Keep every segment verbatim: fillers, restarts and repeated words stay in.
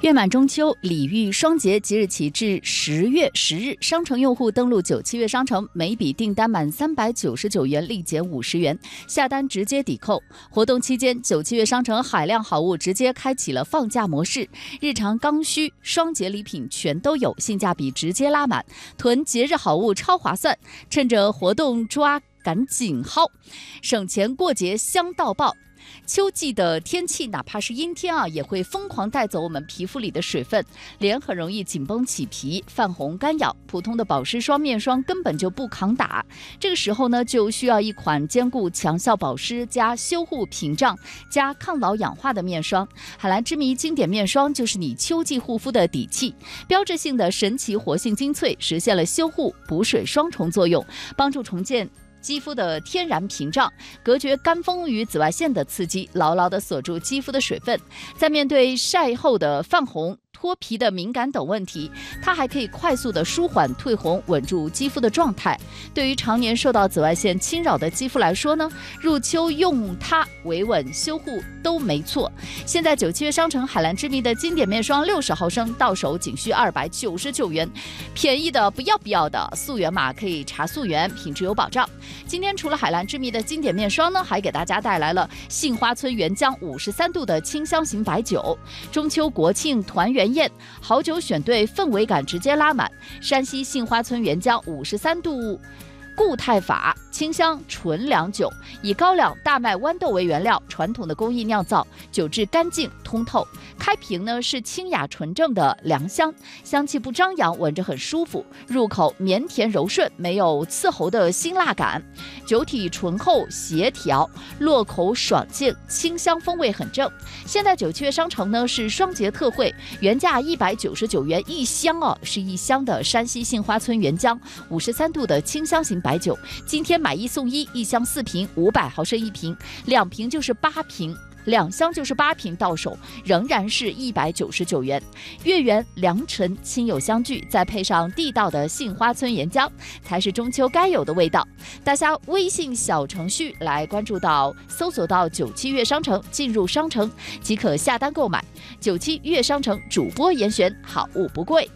月满中秋，礼遇双节，即日起至十月十日，商城用户登录九七月商城，每笔订单满三百九十九元立减五十元，下单直接抵扣。活动期间，九七月商城海量好物直接开启了放假模式，日常刚需、双节礼品全都有，性价比直接拉满，囤节日好物超划算，趁着活动抓赶紧薅，省钱过节香到爆。秋季的天气，哪怕是阴天啊，也会疯狂带走我们皮肤里的水分，脸很容易紧绷起皮、泛红、干痒。普通的保湿霜、面霜根本就不抗打，这个时候呢，就需要一款兼顾强效保湿加修护屏障加抗老氧化的面霜。海蓝之谜经典面霜就是你秋季护肤的底气，标志性的神奇活性精粹，实现了修护、补水双重作用，帮助重建肌肤的天然屏障，隔绝干风与紫外线的刺激，牢牢地锁住肌肤的水分。在面对晒后的泛红、脱皮的敏感等问题，它还可以快速的舒缓退红，稳住肌肤的状态。对于常年受到紫外线侵扰的肌肤来说呢，入秋用它维稳修护都没错。现在九七月商城海蓝之谜的经典面霜六十毫升到手仅需二百九十九元，便宜的不要不要的，溯源码可以查溯源，品质有保障。今天除了海蓝之谜的经典面霜呢，还给大家带来了杏花村原浆五十三度的清香型白酒。中秋国庆团圆宴，好酒选对，氛围感直接拉满。山西杏花村原浆五十三度固态法清香纯粮酒，以高粱、大麦、豌豆为原料，传统的工艺酿造，酒质干净通透。开瓶呢是清雅纯正的良香，香气不张扬，闻着很舒服，入口绵甜柔顺，没有刺喉的辛辣感。酒体醇厚协调，落口爽净，清香风味很正。现在九七月商城呢是双节特惠，原价一百九十九元一箱哦，是一箱的山西杏花村原浆五十三度的清香型白酒，今天买一送一，一箱四瓶，五百毫升一瓶，两瓶就是八瓶。两箱就是八瓶到手，仍然是一百九十九元。月圆良辰，亲友相聚，再配上地道的杏花村原浆，才是中秋该有的味道。大家微信小程序来关注到，搜索到九七月商城，进入商城即可下单购买。九七月商城主播严选，好物不贵。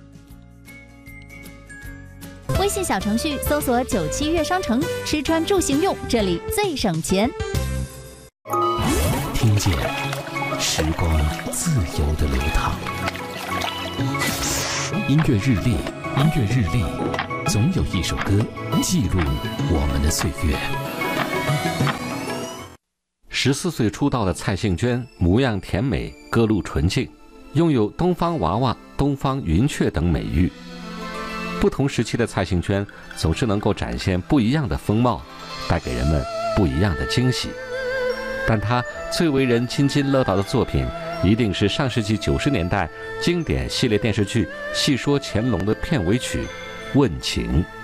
微信小程序搜索九七月商城，吃穿住行用，这里最省钱。 听见时光自由的流淌，音乐日历，音乐日历，总有一首歌记录我们的岁月。 十四岁出道的蔡幸娟，模样甜美，歌路纯净，拥有东方娃娃、东方云雀等美誉。不同时期的蔡幸娟总是能够展现不一样的风貌，带给人们不一样的惊喜。但她最为人津津乐道的作品，一定是上世纪九十年代经典系列电视剧《戏说乾隆》的片尾曲《问情》。